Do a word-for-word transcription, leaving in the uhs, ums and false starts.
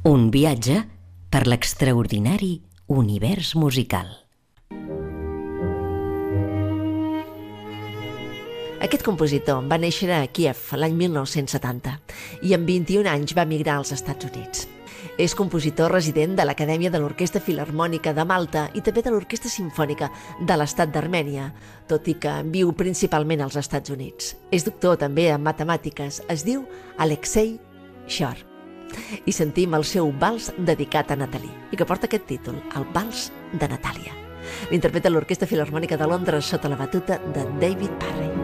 Un viatge per l'extraordinari univers musical. Aquest compositor va néixer a Kíev l'any mil nou-cents setanta i amb vint-i-un anys va emigrar als Estats Units. És compositor resident de l'Acadèmia de l'Orquestra Filharmònica de Malta i també de l'Orquestra Simfònica de l'Estat d'Armènia, tot i que viu principalment als Estats Units. És doctor també en matemàtiques, es diu Alexei Shor. I sentim el seu vals dedicat a Nathalie, i que porta aquest títol, el Vals de Natàlia. L'interpreta l'Orquestra Filharmònica de Londres sota la batuta de David Parry.